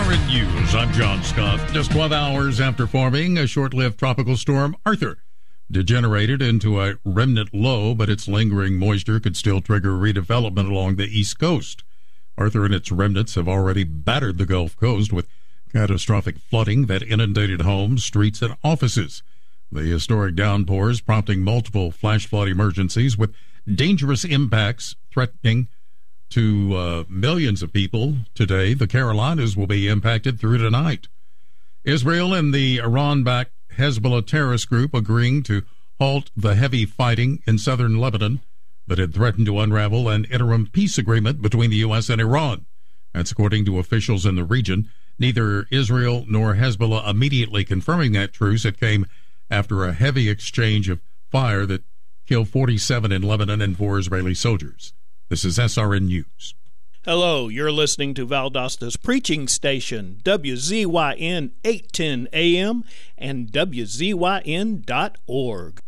SRN News, I'm John Scott. Just 12 hours after forming, a short-lived tropical storm, Arthur, degenerated into a remnant low, but its lingering moisture could still trigger redevelopment along the East Coast. Arthur and its remnants have already battered the Gulf Coast with catastrophic flooding that inundated homes, streets, and offices. The historic downpours prompting multiple flash flood emergencies with dangerous impacts threatening to millions of people today. The Carolinas will be impacted through tonight. Israel and the Iran-backed Hezbollah terrorist group agreeing to halt the heavy fighting in southern Lebanon that had threatened to unravel an interim peace agreement between the U.S. and Iran. That's according to officials in the region. Neither Israel nor Hezbollah immediately confirming that truce. It came after a heavy exchange of fire that killed 47 in Lebanon and 4 Israeli soldiers. This is SRN News. Hello, you're listening to Valdosta's preaching station, WZYN 810 AM and WZYN.org.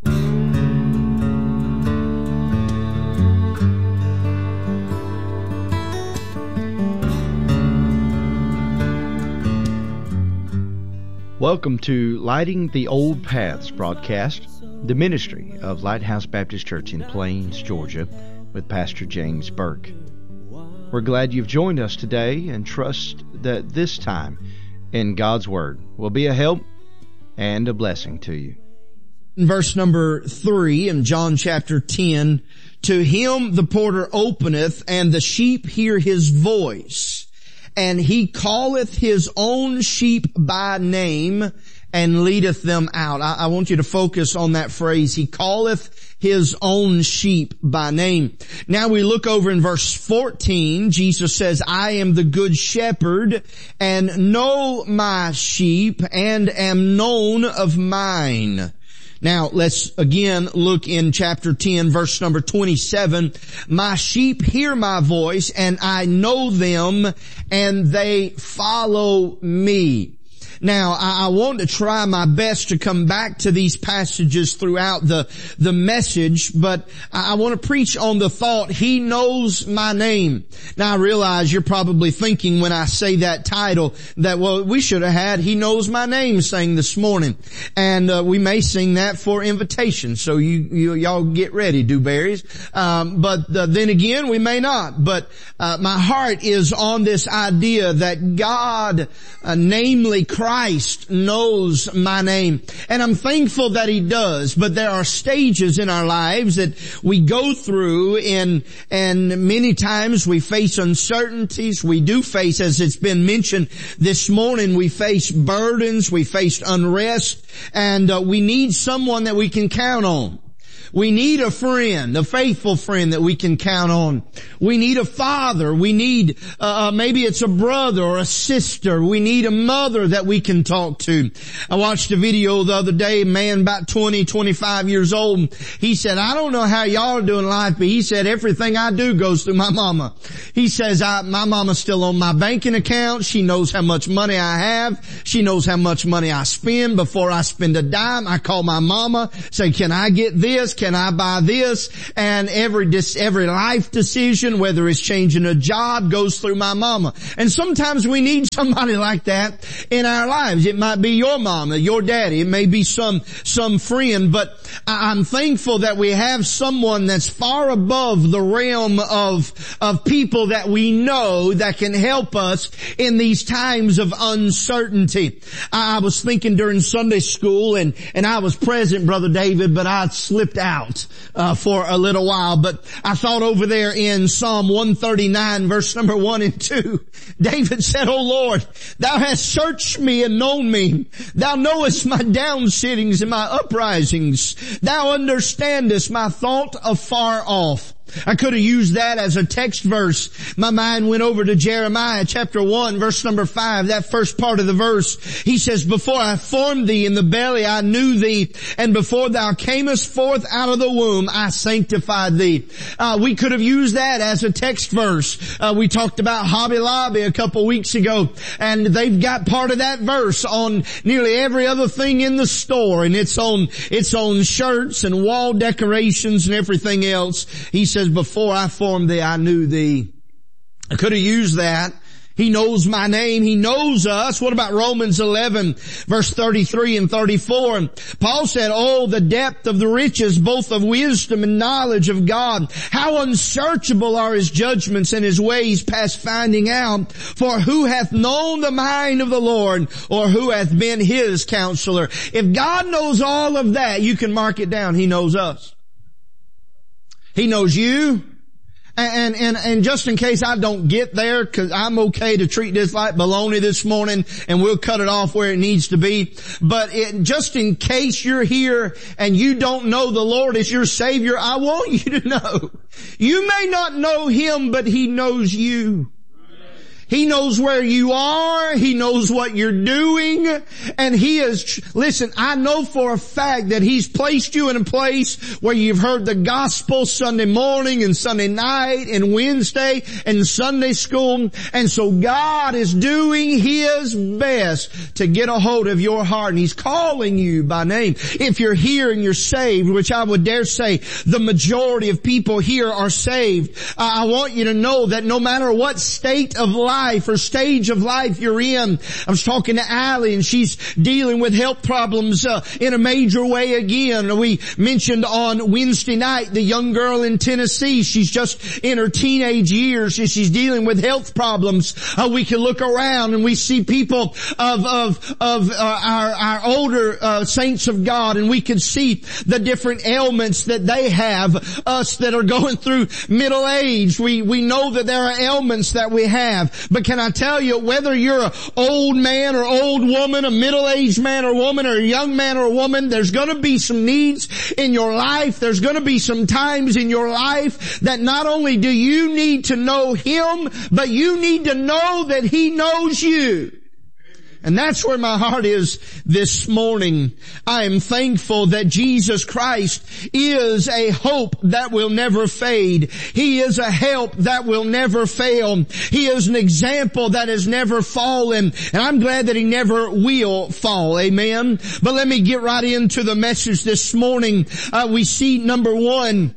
Welcome to Lighting the Old Paths broadcast, the ministry of Lighthouse Baptist Church in Plains, Georgia, with Pastor James Burke. We're glad you've joined us today and trust that this time in God's Word will be a help and a blessing to you. In verse number 3 in John chapter 10, to him the porter openeth, and the sheep hear his voice, and he calleth his own sheep by name, and leadeth them out. I want you to focus on that phrase. He calleth his own sheep by name. Now we look over in verse 14. Jesus says, I am the good shepherd and know my sheep and am known of mine. Now let's again look in chapter 10, verse number 27. My sheep hear my voice, and I know them, and they follow me. Now, I want to try my best to come back to these passages throughout the message, but I want to preach on the thought, He knows my name. Now, I realize you're probably thinking when I say that title that, well, we should have had He Knows My Name sang this morning. And we may sing that for invitation, so y'all get ready, dewberries. But then again, we may not. But my heart is on this idea that God, namely Christ, knows my name. And I'm thankful that He does, but there are stages in our lives that we go through, and many times we face uncertainties. We do face, as it's been mentioned this morning, we face burdens, we face unrest, and we need someone that we can count on. We need a friend, a faithful friend that we can count on. We need a father. We need, maybe it's a brother or a sister. We need a mother that we can talk to. I watched a video the other day, a man about 20, 25 years old. He said, I don't know how y'all are doing life, but he said, everything I do goes through my mama. He says, my mama's still on my banking account. She knows how much money I have. She knows how much money I spend. Before I spend a dime, I call my mama, say, can I get this? Can I buy this? And every life decision, whether it's changing a job, goes through my mama. And sometimes we need somebody like that in our lives. It might be your mama, your daddy. It may be some friend, but I'm thankful that we have someone that's far above the realm of people that we know that can help us in these times of uncertainty. I was thinking during Sunday school, and I was present, Brother David, but I slipped out for a little while. But I thought over there in Psalm 139, verse number 1 and 2, David said, O Lord, Thou hast searched me and known me. Thou knowest my downsittings and my uprisings. Thou understandest my thought afar off. I could have used that as a text verse. My mind went over to Jeremiah chapter 1, verse number 5, that first part of the verse. He says, before I formed thee in the belly, I knew thee, and before thou camest forth out of the womb, I sanctified thee. We could have used that as a text verse. We talked about Hobby Lobby a couple weeks ago, and they've got part of that verse on nearly every other thing in the store, and it's on shirts and wall decorations and everything else. He says, before I formed thee, I knew thee. I could have used that He knows my name. He knows us. What about Romans 11 verse 33 and 34? And Paul said, oh, the depth of the riches, both of wisdom and knowledge of God. How unsearchable are his judgments and his ways past finding out. For who hath known the mind of the Lord, or who hath been his counselor? If God knows all of that, you can mark it down. He knows us. He knows you. And just in case I don't get there, cause I'm okay to treat this like baloney this morning, and we'll cut it off where it needs to be. But just in case you're here and you don't know the Lord as your Savior, I want you to know. You may not know Him, but He knows you. He knows where you are. He knows what you're doing. And He is, listen, I know for a fact that He's placed you in a place where you've heard the gospel Sunday morning and Sunday night and Wednesday and Sunday school. And so God is doing His best to get a hold of your heart. And He's calling you by name. If you're here and you're saved, which I would dare say the majority of people here are saved, I want you to know that no matter what state of life or stage of life you're in. I was talking to Allie, and she's dealing with health problems in a major way again. We mentioned on Wednesday night the young girl in Tennessee. She's just in her teenage years, and she's dealing with health problems. We can look around and we see people of our older saints of God, and we can see the different ailments that they have. Us that are going through middle age, we know that there are ailments that we have. But can I tell you, whether you're an old man or old woman, a middle-aged man or woman, or a young man or woman, there's going to be some needs in your life. There's going to be some times in your life that not only do you need to know Him, but you need to know that He knows you. And that's where my heart is this morning. I am thankful that Jesus Christ is a hope that will never fade. He is a help that will never fail. He is an example that has never fallen. And I'm glad that He never will fall. Amen. But let me get right into the message this morning. We see number one.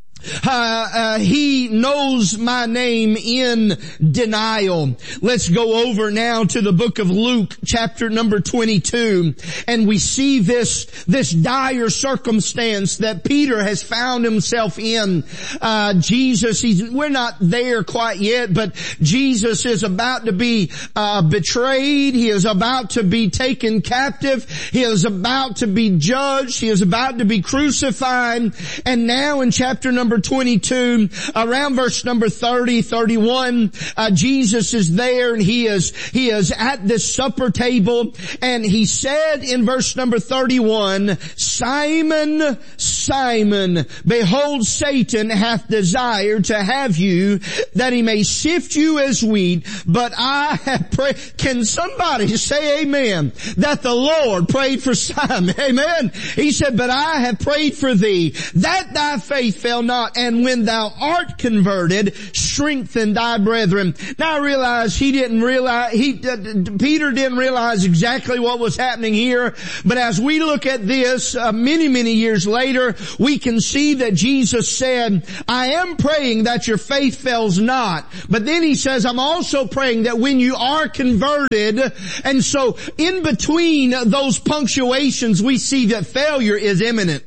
He knows my name in denial. Let's go over now to the book of Luke, chapter number 22, and we see this dire circumstance that Peter has found himself in. We're not there quite yet, but Jesus is about to be betrayed. He is about to be taken captive. He is about to be judged. He is about to be crucified. And now in chapter number 22, around verse number 30, 31, Jesus is there, and he is at this supper table, and He said in verse number 31, Simon, Simon, behold, Satan hath desired to have you, that he may sift you as wheat, but I have prayed. Can somebody say amen? That the Lord prayed for Simon. Amen. He said, but I have prayed for thee, that thy faith fail not, and when thou art converted, strengthen thy brethren. Now I realize Peter didn't realize exactly what was happening here, but as we look at this many years later, we can see that Jesus said, I am praying that your faith fails not. But then He says, I'm also praying that when you are converted. And so in between those punctuations, we see that failure is imminent.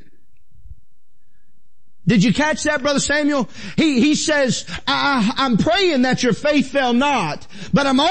Did you catch that, Brother Samuel? He says, I'm praying that your faith fail not, but I'm